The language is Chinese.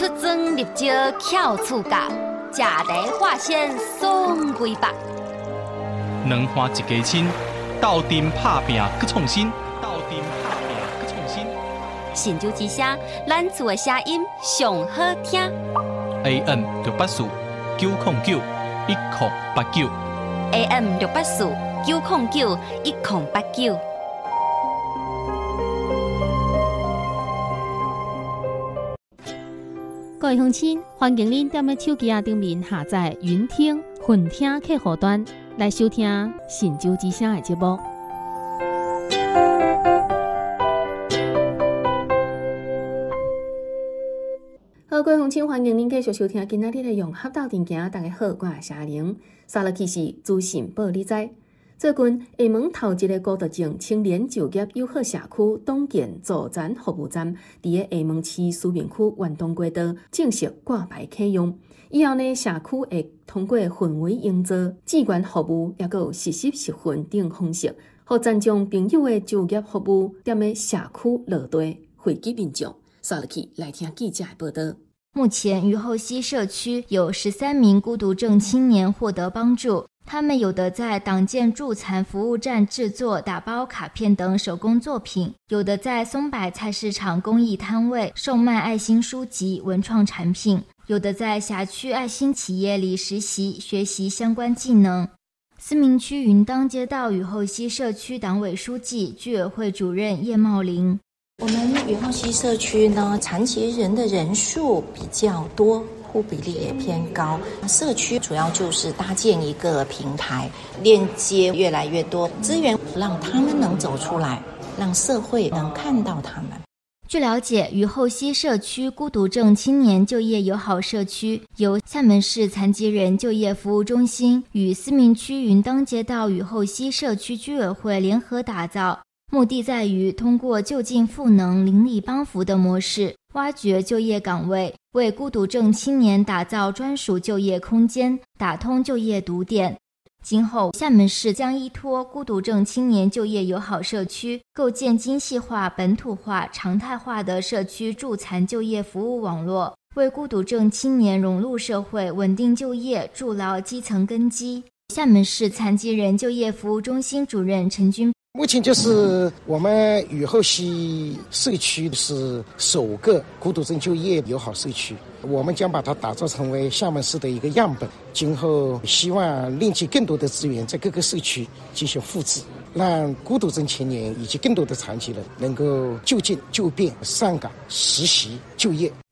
出征入招巧厝家，食茶化鲜爽规百。 两花一家亲，斗阵拍拼去创新。 神州之声，咱厝的声音上好听。 AM 684-909-1089。 AM 684-909-1089。 各位乡亲，欢迎您踮咧手机顶面下载云听、混听客户端来收听神州之声的节目。好，各位乡亲，欢迎您继续收听今仔日的融合斗阵行。大家好，我是夏玲。沙勒起是资讯报你知。最近厦门头一个孤独症青年就业友好社区董建助残服务站，伫个厦门市思明区远东街道正式挂牌启用。以后呢，社区会通过氛围营造、志愿服务，也有实习实训等方式，互残障朋友的就业服务踮咧社区落地惠及民众。沙勒起来听记者的报道。 目前雨后溪社区有13名孤独症青年获得帮助，他们有的在党建助残服务站制作打包卡片等手工作品，有的在松柏菜市场公益摊位售卖爱心书籍、文创产品，有的在辖区爱心企业里实习学习相关技能。思明区云当街道雨后溪社区党委书记、居委会主任叶茂林。 我们雨后溪社区呢，残疾人的人数比较多，户比例也偏高。社区主要就是搭建一个平台，链接越来越多资源，让他们能走出来，让社会能看到他们。 据了解，雨后溪社区孤独症青年就业友好社区由厦门市残疾人就业服务中心与思明区云当街道雨后溪社区居委会联合打造。目的在于通过就近赋能、邻里帮扶的模式，挖掘就业岗位，为孤独症青年打造专属就业空间，打通就业堵点。今后，厦门市将依托孤独症青年就业友好社区，构建精细化、本土化、常态化的社区助残就业服务网络，为孤独症青年融入社会、稳定就业筑牢基层根基。厦门市残疾人就业服务中心主任陈军。 目前就是我们雨后溪社区是首个孤独症就业友好社区，我们将把它打造成为厦门市的一个样本，今后希望链接更多的资源在各个社区进行复制，让孤独症青年以及更多的残疾人能够就近就便上岗实习就业。